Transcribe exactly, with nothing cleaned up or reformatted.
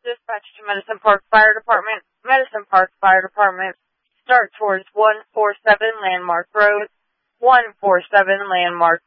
Dispatch to Medicine Park Fire Department. Medicine Park Fire Department. Start towards one forty-seven Landmark Road. one forty-seven Landmark